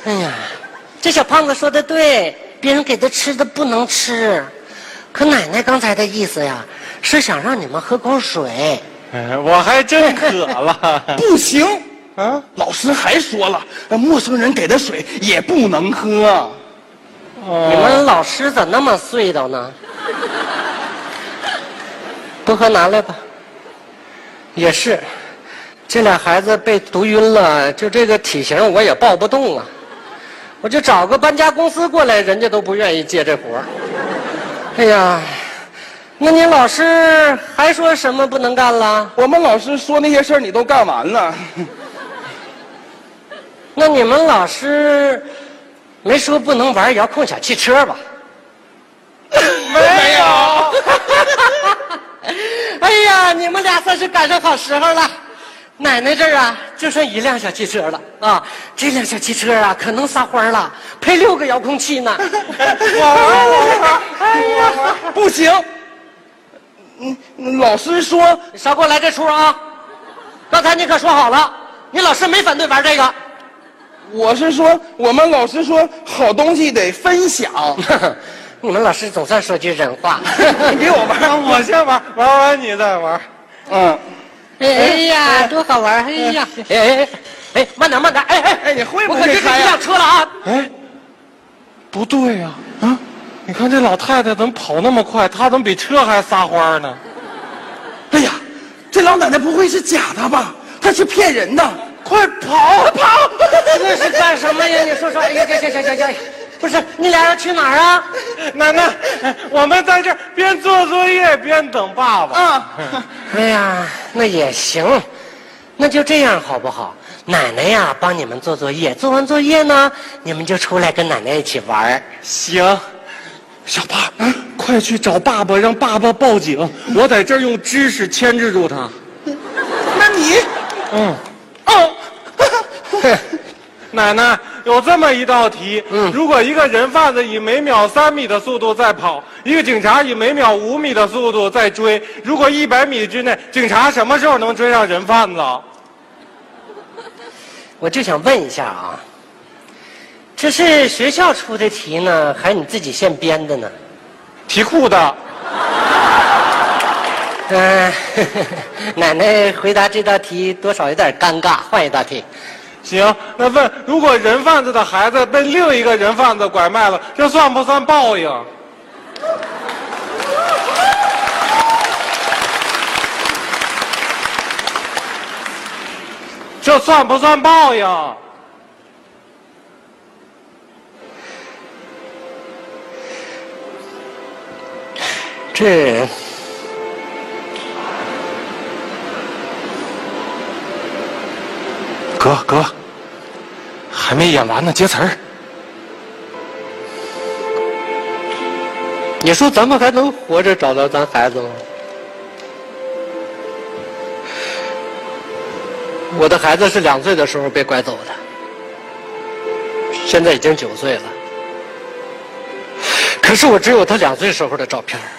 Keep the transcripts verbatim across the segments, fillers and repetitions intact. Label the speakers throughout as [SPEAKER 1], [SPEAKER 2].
[SPEAKER 1] 哎呀，这小胖子说的对，别人给他吃的不能吃。可奶奶刚才的意思呀，是想让你们喝口水。
[SPEAKER 2] 哎，我还真渴了。
[SPEAKER 3] 不行
[SPEAKER 2] 啊！
[SPEAKER 3] 老师还说了，陌生人给的水也不能喝。
[SPEAKER 1] 哦、你们老师咋那么碎叨呢？不喝拿来吧。也是，这俩孩子被毒晕了，就这个体型我也抱不动啊。我就找个搬家公司过来，人家都不愿意接这活儿。哎呀，那你老师还说什么不能干了？
[SPEAKER 3] 我们老师说那些事儿你都干完了。
[SPEAKER 1] 那你们老师没说不能玩遥控小汽车吧？
[SPEAKER 3] 没有。
[SPEAKER 1] 哎呀，你们俩算是赶上好时候了。奶奶这儿啊，就剩一辆小汽车了啊！这辆小汽车啊，可能撒欢了，配六个遥控器呢。
[SPEAKER 3] 我玩我玩，哎呀，不行！嗯，老师说，
[SPEAKER 1] 你少给我来这出啊！刚才你可说好了，你老师没反对玩这个。
[SPEAKER 3] 我是说，我们老师说，好东西得分享。
[SPEAKER 1] 你们老师总算说句人话。
[SPEAKER 3] 你给我玩，
[SPEAKER 2] 我先玩，玩完你再玩。
[SPEAKER 3] 嗯。
[SPEAKER 1] 哎呀，多好玩！哎呀，哎哎哎，慢点慢点！哎哎
[SPEAKER 3] 哎，你会不
[SPEAKER 1] 会开呀？我可这是一辆车了啊！
[SPEAKER 2] 哎，不对呀！啊，你看这老太太怎么跑那么快？她怎么比车还撒欢呢？
[SPEAKER 3] 哎呀，这老奶奶不会是假的吧？她是骗人的！快跑跑！
[SPEAKER 1] 这是干什么呀？你说说！哎呀，行行行行行，不是你俩要去哪儿啊？
[SPEAKER 2] 奶奶，我们在这儿边做作业边等爸爸。
[SPEAKER 3] 啊，
[SPEAKER 1] 哎呀，那也行，那就这样好不好？奶奶呀，帮你们做作业，做完作业呢，你们就出来跟奶奶一起玩。
[SPEAKER 2] 行，小八，嗯，快去找爸爸，让爸爸报警。我在这儿用知识牵制住他。
[SPEAKER 3] 那你，
[SPEAKER 2] 嗯，
[SPEAKER 3] 哦，
[SPEAKER 2] 奶奶，有这么一道题，嗯，如果一个人贩子以每秒三米的速度在跑，一个警察以每秒五米的速度在追，如果一百米之内，警察什么时候能追上人贩子？
[SPEAKER 1] 我就想问一下啊，这是学校出的题呢，还是你自己现编的呢？
[SPEAKER 2] 题库的。
[SPEAKER 1] 嗯、呃，奶奶回答这道题多少有点尴尬，换一道题。
[SPEAKER 2] 行，那问，如果人贩子的孩子被另一个人贩子拐卖了，这算不算报应？这算不算报应？
[SPEAKER 1] 这
[SPEAKER 2] 哥哥，还没演完呢，接词儿。
[SPEAKER 1] 你说咱们还能活着找到咱孩子吗？我的孩子是两岁的时候被拐走的，现在已经九岁了。可是我只有他两岁时候的照片。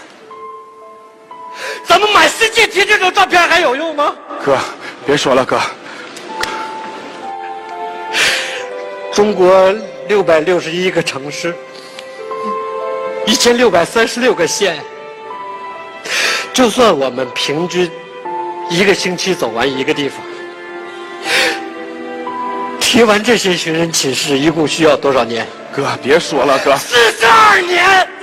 [SPEAKER 1] 咱们满世界贴这种照片还有用吗？
[SPEAKER 3] 哥，别说了，哥。
[SPEAKER 1] 中国六百六十一个城市，一千六百三十六个县，就算我们平均一个星期走完一个地方，贴完这些寻人启事，一共需要多少年？
[SPEAKER 3] 哥，别说了，哥。
[SPEAKER 1] 四十二年。